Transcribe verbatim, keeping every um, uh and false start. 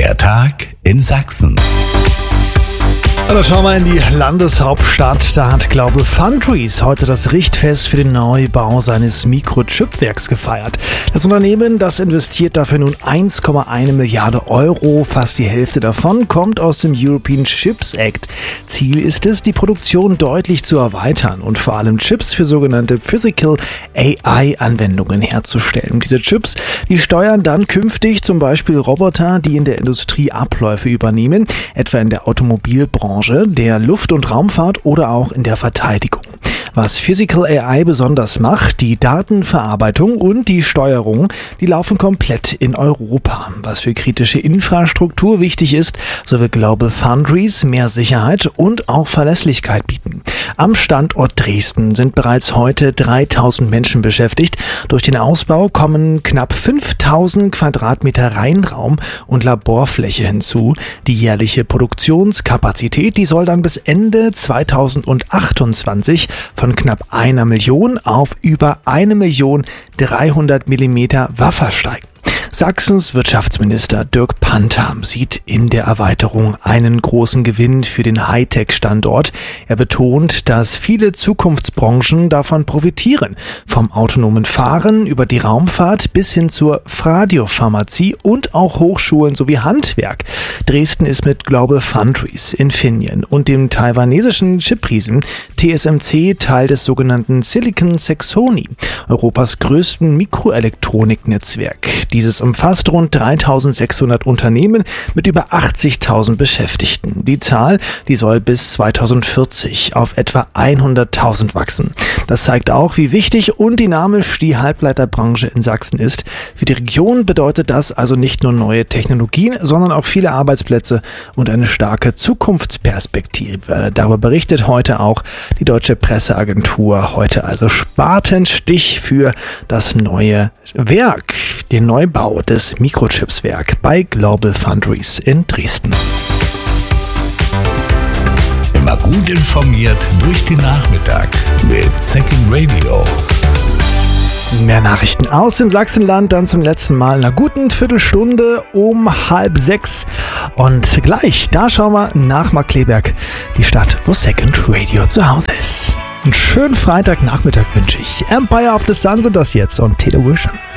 Der Tag in Sachsen. Also schauen wir in die Landeshauptstadt. Da hat GlobalFoundries heute das Richtfest für den Neubau seines Mikrochip-Werks gefeiert. Das Unternehmen, das investiert dafür nun eins Komma eins Milliarde Euro. Fast die Hälfte davon kommt aus dem European Chips Act. Ziel ist es, die Produktion deutlich zu erweitern und vor allem Chips für sogenannte Physical A I-Anwendungen herzustellen. Diese Chips, die steuern dann künftig zum Beispiel Roboter, die in der Industrie Abläufe übernehmen, etwa in der Automobilbranche, der Luft- und Raumfahrt oder auch in der Verteidigung. Was Physical A I besonders macht, die Datenverarbeitung und die Steuerung, die laufen komplett in Europa. Was für kritische Infrastruktur wichtig ist, so will GlobalFoundries mehr Sicherheit und auch Verlässlichkeit bieten. Am Standort Dresden sind bereits heute dreitausend Menschen beschäftigt. Durch den Ausbau kommen knapp fünftausend Quadratmeter Reinraum und Laborfläche hinzu. Die jährliche Produktionskapazität, die soll dann bis Ende zweitausendachtundzwanzig von knapp einer Million auf über eine Million dreihundert Millimeter Wafer steigen. Sachsens Wirtschaftsminister Dirk Panther sieht in der Erweiterung einen großen Gewinn für den Hightech-Standort. Er betont, dass viele Zukunftsbranchen davon profitieren. Vom autonomen Fahren über die Raumfahrt bis hin zur Radiopharmazie und auch Hochschulen sowie Handwerk. Dresden ist mit GlobalFoundries, Infineon und dem taiwanesischen Chipriesen T S M C Teil des sogenannten Silicon Saxony, Europas größten Mikroelektroniknetzwerk. Dieses umfasst rund dreitausendsechshundert Unternehmen mit über achtzigtausend Beschäftigten. Die Zahl, die soll bis zweitausendvierzig auf etwa hunderttausend wachsen. Das zeigt auch, wie wichtig und dynamisch die Halbleiterbranche in Sachsen ist. Für die Region bedeutet das also nicht nur neue Technologien, sondern auch viele Arbeitsplätze und eine starke Zukunftsperspektive. Darüber berichtet heute auch die Deutsche Presseagentur. Heute also Spatenstich für das neue Werk, den Neubau des Mikrochips-Werk bei GlobalFoundries in Dresden. Immer gut informiert durch den Nachmittag mit Second Radio. Mehr Nachrichten aus dem Sachsenland, dann zum letzten Mal in einer guten Viertelstunde um halb sechs. Und gleich, da schauen wir nach Markkleeberg, die Stadt, wo Second Radio zu Hause ist. Einen schönen Freitagnachmittag wünsche ich. Empire of the Sun sind das jetzt und Television.